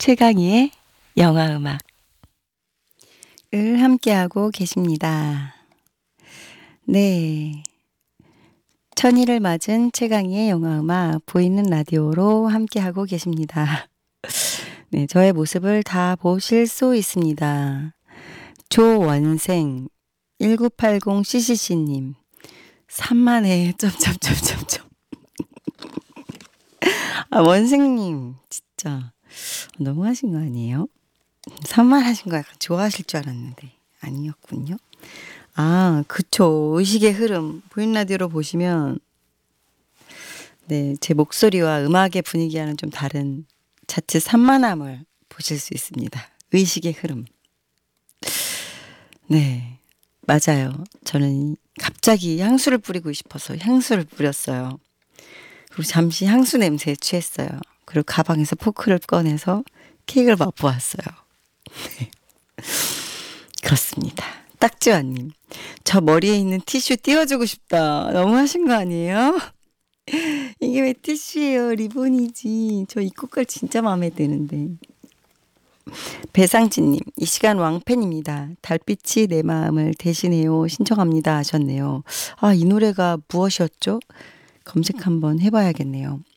최강희의 영화음악 을 함께하고 계십니다. 네. 천일을 맞은 최강희의 영화음악 보이는 라디오로 함께하고 계십니다. 네, 저의 모습을 다 보실 수 있습니다. 조원생 1980cc님 3만회 점점점점점. 아, 원생님 진짜 너무하신 거 아니에요? 3만 하신 거 약간 좋아하실 줄 알았는데 아니었군요. 아, 그쵸. 의식의 흐름 보이는 라디오로 보시면 네, 제 목소리와 음악의 분위기와는 좀 다른 자칫 산만함을 보실 수 있습니다. 의식의 흐름. 네, 맞아요. 저는 갑자기 향수를 뿌리고 싶어서 향수를 뿌렸어요. 그리고 잠시 향수 냄새에 취했어요. 그리고 가방에서 포크를 꺼내서 케이크를 맛보았어요. 네. 그렇습니다. 딱지와님, 저 머리에 있는 티슈 띄워주고 싶다. 너무하신 거 아니에요? 이게 왜 티슈예요? 리본이지. 저 이 꽃갈 진짜 마음에 드는데. 배상진님, 이 시간 왕팬입니다. 달빛이 내 마음을 대신해요. 신청합니다 하셨네요. 아, 이 노래가 무엇이었죠? 검색 한번 해봐야겠네요.